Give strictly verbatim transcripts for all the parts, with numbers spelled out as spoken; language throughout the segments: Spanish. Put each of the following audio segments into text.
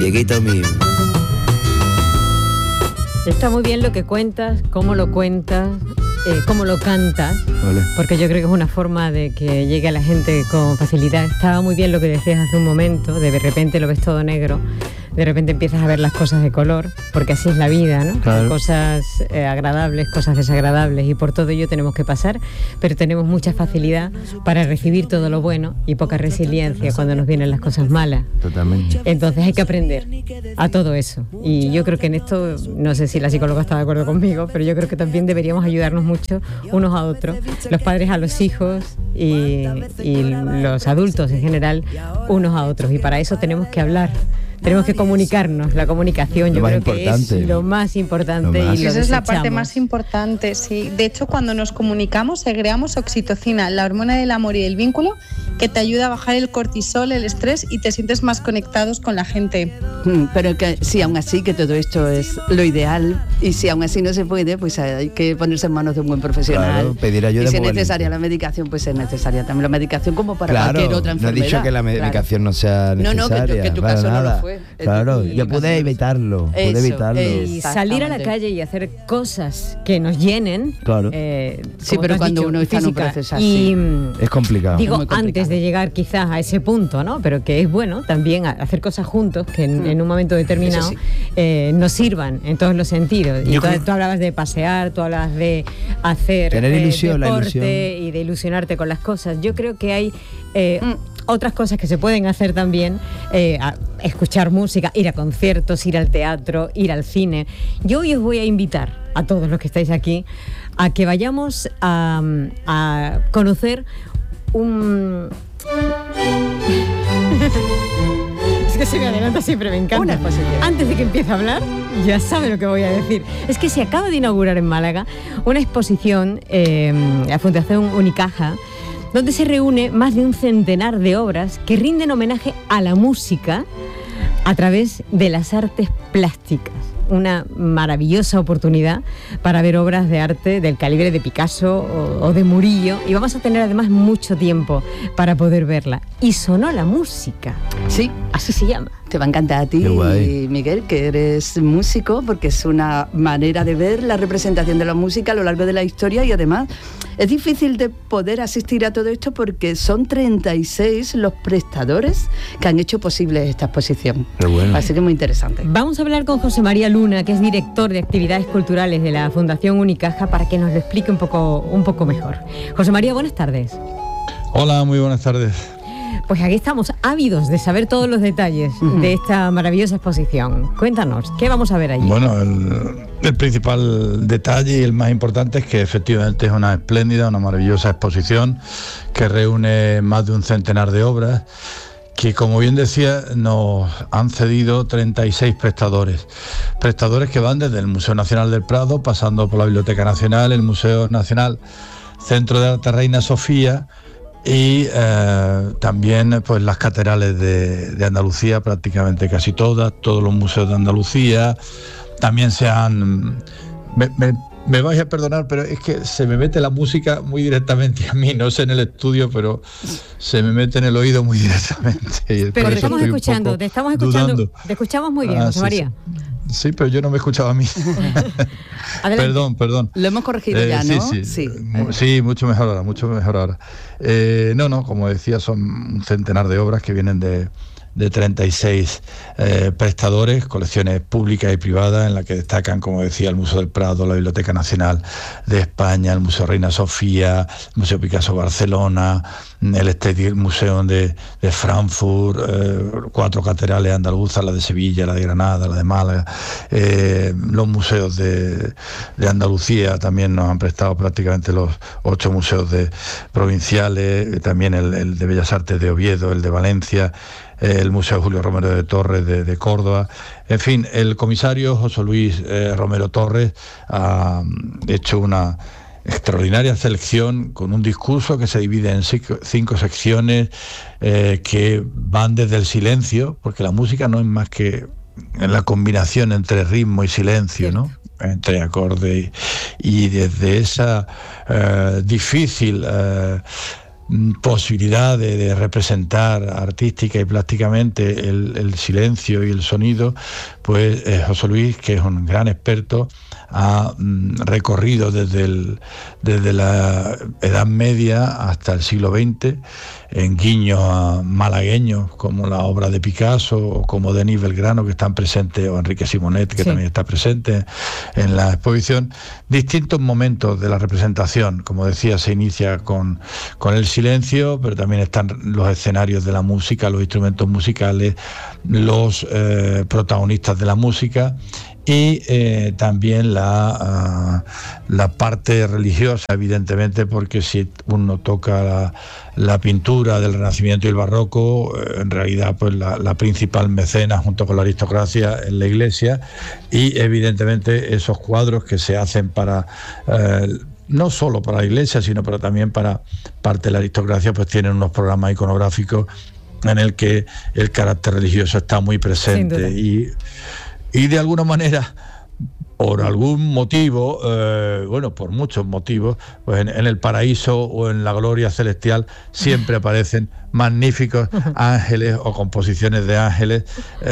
Dieguito mío. Está muy bien lo que cuentas, cómo lo cuentas, eh, cómo lo cantas, vale. Porque yo creo que es una forma de que llegue a la gente con facilidad. Estaba muy bien lo que decías hace un momento, de repente lo ves todo negro, de repente empiezas a ver las cosas de color, porque así es la vida, ¿no? Claro. Cosas eh, agradables, cosas desagradables, y por todo ello tenemos que pasar, pero tenemos mucha facilidad para recibir todo lo bueno y poca resiliencia cuando nos vienen las cosas malas. Totalmente. Entonces hay que aprender a todo eso, y yo creo que en esto, no sé si la psicóloga está de acuerdo conmigo, pero yo creo que también deberíamos ayudarnos mucho unos a otros, los padres a los hijos y, y los adultos en general unos a otros, y para eso tenemos que hablar. Tenemos que comunicarnos, la comunicación, yo creo que es lo más importante. Lo más. Y lo esa es la parte desechamos. más importante, sí. De hecho, cuando nos comunicamos, segregamos oxitocina, la hormona del amor y del vínculo, que te ayuda a bajar el cortisol, el estrés, y te sientes más conectados con la gente. Mm, pero que sí, aún así, que todo esto es lo ideal, y si aún así no se puede, pues hay que ponerse en manos de un buen profesional. Claro, pedir ayuda. Y si es necesaria la medicación, pues es necesaria también la medicación, como para claro, cualquier otra enfermedad. No he dicho que la medicación claro. no sea necesaria. No, no, que tu, que tu caso nada. no lo fue. Claro, yo pude evitarlo, pude Eso, evitarlo. Y salir a la calle y hacer cosas que nos llenen. Claro. Eh, sí, pero cuando dicho, uno está física, en un proceso así. Y, es complicado. Digo, es antes de llegar quizás a ese punto, ¿no? Pero que es bueno también hacer cosas juntos que en, mm. en un momento determinado sí. eh, nos sirvan en todos los sentidos. Y entonces, tú hablabas de pasear, tú hablabas de hacer Tener eh, ilusión, deporte la ilusión. Y de ilusionarte con las cosas. Yo creo que hay eh, mm. otras cosas que se pueden hacer también, eh, a escuchar música, ir a conciertos, ir al teatro, ir al cine. Yo hoy os voy a invitar a todos los que estáis aquí a que vayamos a, a conocer un... Es que se me adelanta siempre, me encanta. Una posibilidad. Antes de que empiece a hablar, ya sabe lo que voy a decir. Es que se acaba de inaugurar en Málaga una exposición, eh, la Fundación Unicaja, donde se reúne más de un centenar de obras que rinden homenaje a la música a través de las artes plásticas. Una maravillosa oportunidad para ver obras de arte del calibre de Picasso o, o de Murillo, y vamos a tener además mucho tiempo para poder verla. Y sonó la música. Sí, así se llama. Te va a encantar a ti, Miguel, que eres músico, porque es una manera de ver la representación de la música a lo largo de la historia, y además es difícil de poder asistir a todo esto porque son treinta y seis los prestadores que han hecho posible esta exposición. Qué bueno. Así que muy interesante. Vamos a hablar con José María Luna, que es director de actividades culturales de la Fundación Unicaja, para que nos lo explique un poco, un poco mejor. José María, buenas tardes. Hola, muy buenas tardes. Pues aquí estamos ávidos de saber todos los detalles uh-huh. de esta maravillosa exposición. Cuéntanos, ¿qué vamos a ver allí? Bueno, el, el principal detalle y el más importante es que efectivamente es una espléndida, una maravillosa exposición que reúne más de un centenar de obras que, como bien decía, nos han cedido treinta y seis prestadores. Prestadores que van desde el Museo Nacional del Prado, pasando por la Biblioteca Nacional, el Museo Nacional, Centro de Arte Reina Sofía, y eh, también pues las catedrales de, de Andalucía, prácticamente casi todas, todos los museos de Andalucía. También se han... Me, me, me vais a perdonar, pero es que se me mete la música muy directamente a mí, no sé en el estudio, pero se me mete en el oído muy directamente. Pero te estamos escuchando, te estamos escuchando, dudando. Te escuchamos muy bien, ah, José sí, María. Sí. Sí, pero yo no me escuchaba a mí. Perdón, perdón. Lo hemos corregido eh, ya, sí, ¿no? Sí, sí. Sí, mucho mejor ahora, mucho mejor ahora. Eh, no, no, como decía, son un centenar de obras que vienen de, de treinta y seis eh, prestadores, colecciones públicas y privadas, en las que destacan, como decía, el Museo del Prado, la Biblioteca Nacional de España, el Museo Reina Sofía, el Museo Picasso Barcelona, el State Museum de, de Frankfurt, eh, cuatro catedrales andaluzas, la de Sevilla, la de Granada, la de Málaga, eh, los museos de, de Andalucía también nos han prestado prácticamente los ocho museos de, provinciales, también el, el de Bellas Artes de Oviedo, el de Valencia, el Museo Julio Romero de Torres de, de Córdoba. En fin, el comisario José Luis eh, Romero Torres ha hecho una extraordinaria selección con un discurso que se divide en cinco, cinco secciones eh, que van desde el silencio, porque la música no es más que la combinación entre ritmo y silencio, ¿no? Entre acorde y, y desde esa eh, difícil eh, posibilidad de, de representar artística y plásticamente el, el silencio y el sonido, pues eh, José Luis, que es un gran experto, ha mm, recorrido desde, el, desde la Edad Media hasta el siglo veinte, en guiños a malagueños como la obra de Picasso o como Denis Belgrano, que están presentes, o Enrique Simonet, que sí. también está presente en la exposición. Distintos momentos de la representación, como decía, se inicia con, con el silencio, pero también están los escenarios de la música, los instrumentos musicales, los eh, protagonistas de la música, y eh, también la, uh, la parte religiosa, evidentemente, porque si uno toca la, la pintura del Renacimiento y el Barroco, eh, en realidad pues la, la principal mecena junto con la aristocracia es la Iglesia, y evidentemente esos cuadros que se hacen para eh, no solo para la Iglesia, sino para, también para parte de la aristocracia, pues tienen unos programas iconográficos en el que el carácter religioso está muy presente, y Y de alguna manera, por algún motivo, eh, bueno, por muchos motivos, pues en, en el paraíso o en la gloria celestial siempre aparecen magníficos ángeles o composiciones de ángeles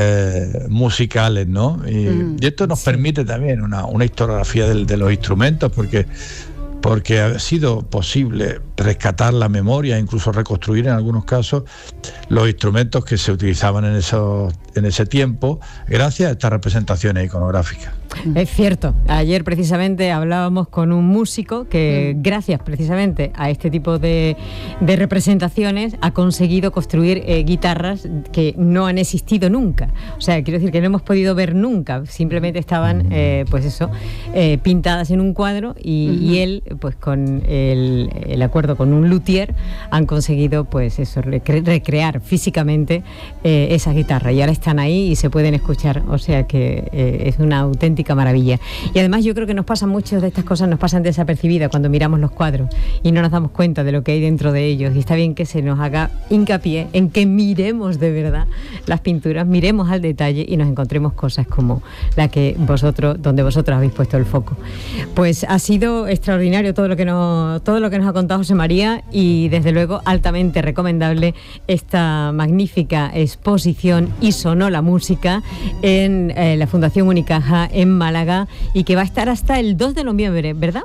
eh, musicales, ¿no? Y, mm, y esto nos sí. permite también una, una historiografía de, de los instrumentos, porque porque ha sido posible rescatar la memoria, incluso reconstruir en algunos casos los instrumentos que se utilizaban en, esos, en ese tiempo, gracias a estas representaciones iconográficas. Es cierto, ayer precisamente hablábamos con un músico que gracias precisamente a este tipo de, de representaciones ha conseguido construir eh, guitarras que no han existido nunca. O sea, quiero decir que no hemos podido ver nunca, simplemente estaban eh, pues eso, eh, pintadas en un cuadro, y, uh-huh. y él pues con el, el acuerdo con un luthier han conseguido pues eso, recre- recrear físicamente eh, esa guitarra, y ahora están ahí y se pueden escuchar, o sea que eh, es una auténtica maravilla. Y además yo creo que nos pasan muchas de estas cosas, nos pasan desapercibidas cuando miramos los cuadros y no nos damos cuenta de lo que hay dentro de ellos, y está bien que se nos haga hincapié en que miremos de verdad las pinturas, miremos al detalle y nos encontremos cosas como la que vosotros, donde vosotros habéis puesto el foco. Pues ha sido extraordinario todo lo que nos, todo lo que nos ha contado José María, y desde luego altamente recomendable esta magnífica exposición Y sonó la música en eh, la Fundación Unicaja en Málaga, y que va a estar hasta el dos de noviembre, ¿verdad?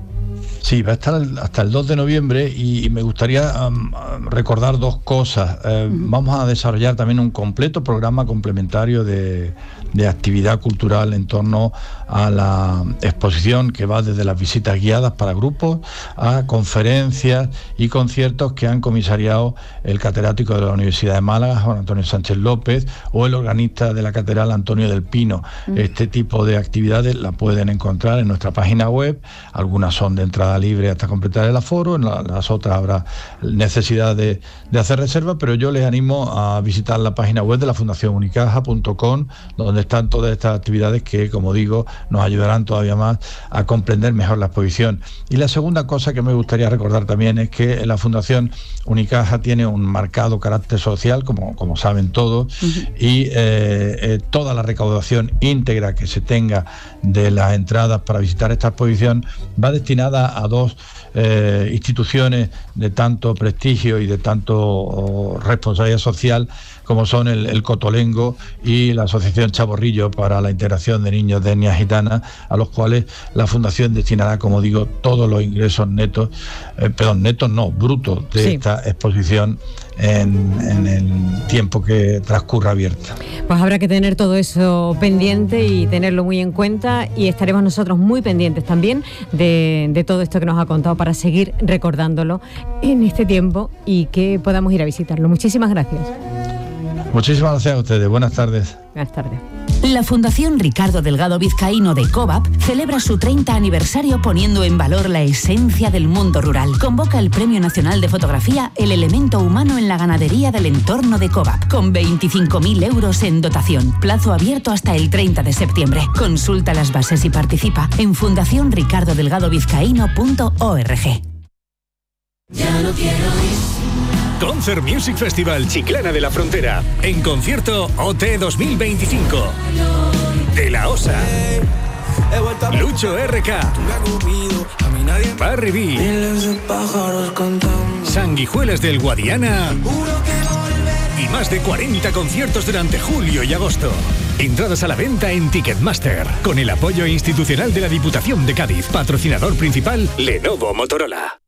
Sí, va a estar hasta el dos de noviembre, y me gustaría um, recordar dos cosas. Eh, uh-huh. Vamos a desarrollar también un completo programa complementario de, de actividad cultural en torno a la exposición, que va desde las visitas guiadas para grupos a conferencias y conciertos que han comisariado el catedrático de la Universidad de Málaga, Juan Antonio Sánchez López, o el organista de la catedral, Antonio del Pino. Uh-huh. Este tipo de actividades la pueden encontrar en nuestra página web. Algunas son de entrada libre hasta completar el aforo, en la, las otras habrá necesidad de, de hacer reserva, pero yo les animo a visitar la página web de la fundación unicaja punto com, donde están todas estas actividades que, como digo, nos ayudarán todavía más a comprender mejor la exposición. Y la segunda cosa que me gustaría recordar también es que la Fundación Unicaja tiene un marcado carácter social, como, como saben todos, uh-huh. y eh, eh, toda la recaudación íntegra que se tenga de las entradas para visitar esta exposición va destinada a dos eh, instituciones de tanto prestigio y de tanto oh, responsabilidad social, como son el, el Cotolengo y la Asociación Chaborrillo para la Integración de Niños de Etnia Gitana, a los cuales la Fundación destinará, como digo, todos los ingresos netos, eh, perdón, netos no, brutos de sí. esta exposición en, en el tiempo que transcurra abierta. Pues habrá que tener todo eso pendiente y tenerlo muy en cuenta, y estaremos nosotros muy pendientes también de, de todo esto que nos ha contado para seguir recordándolo en este tiempo y que podamos ir a visitarlo. Muchísimas gracias. Muchísimas gracias a ustedes. Buenas tardes. Buenas tardes. La Fundación Ricardo Delgado Vizcaíno de COVAP celebra su treinta aniversario poniendo en valor la esencia del mundo rural. Convoca el Premio Nacional de Fotografía El Elemento Humano en la Ganadería del Entorno de COVAP, con veinticinco mil euros en dotación. Plazo abierto hasta el treinta de septiembre. Consulta las bases y participa en fundación ricardo delgado vizcaíno punto org. Ya no quiero ir. Concert Music Festival Chiclana de la Frontera. En concierto O T dos mil veinticinco. De la Osa. Lucho R K. Barry B. Sanguijuelas del Guadiana y más de cuarenta conciertos durante julio y agosto. Entradas a la venta en Ticketmaster, con el apoyo institucional de la Diputación de Cádiz, patrocinador principal Lenovo Motorola.